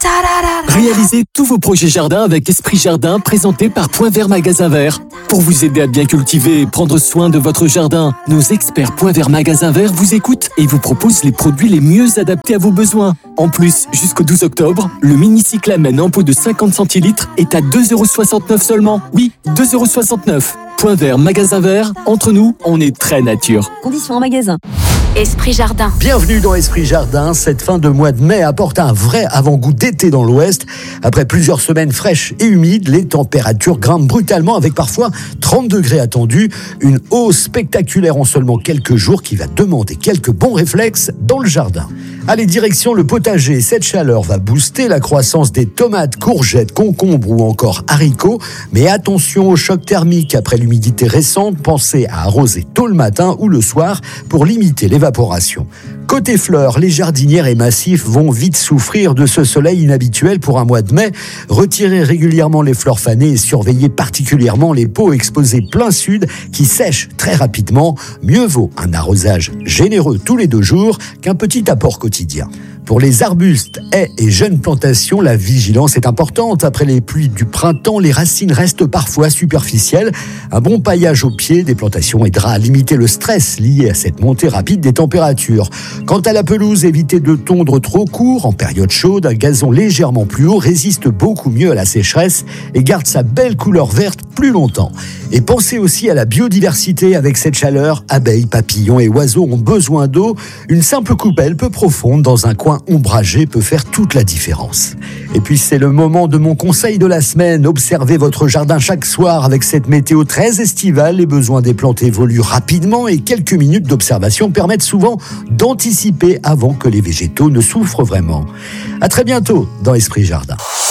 Réalisez tous vos projets jardin avec Esprit Jardin, présenté par Point Vert Magasin Vert. Pour vous aider à bien cultiver et prendre soin de votre jardin, nos experts Point Vert Magasin Vert vous écoutent et vous proposent les produits les mieux adaptés à vos besoins. En plus, jusqu'au 12 octobre, le mini-cyclamen en pot de 50 centilitres est à 2,69€ seulement. Oui, 2,69€. Point Vert Magasin Vert, entre nous, on est très nature. Conditions en magasin. Esprit Jardin. Bienvenue dans Esprit Jardin. Cette fin de mois de mai apporte un vrai avant-goût d'été dans l'Ouest. Après plusieurs semaines fraîches et humides, les températures grimpent brutalement avec parfois 30 degrés attendus. Une hausse spectaculaire en seulement quelques jours qui va demander quelques bons réflexes dans le jardin. Allez, direction le potager. Cette chaleur va booster la croissance des tomates, courgettes, concombres ou encore haricots. Mais attention au choc thermique. Après l'humidité récente, pensez à arroser tôt le matin ou le soir pour limiter l'évaporation. Côté fleurs, les jardinières et massifs vont vite souffrir de ce soleil inhabituel pour un mois de mai. Retirez régulièrement les fleurs fanées et surveillez particulièrement les pots exposés plein sud qui sèchent très rapidement. Mieux vaut un arrosage généreux tous les 2 jours qu'un petit apport quotidien. Pour les arbustes, haies et jeunes plantations, la vigilance est importante. Après les pluies du printemps, les racines restent parfois superficielles. Un bon paillage au pied des plantations aidera à limiter le stress lié à cette montée rapide des températures. Quant à la pelouse, évitez de tondre trop court. En période chaude, un gazon légèrement plus haut résiste beaucoup mieux à la sécheresse et garde sa belle couleur verte plus longtemps. Et pensez aussi à la biodiversité. Avec cette chaleur, abeilles, papillons et oiseaux ont besoin d'eau. Une simple coupelle peu profonde dans un coin ombragé peut faire toute la différence. Et puis c'est le moment de mon conseil de la semaine. Observez votre jardin chaque soir. Avec cette météo très estivale, les besoins des plantes évoluent rapidement et quelques minutes d'observation permettent souvent d'anticiper avant que les végétaux ne souffrent vraiment. À très bientôt dans Esprit Jardin.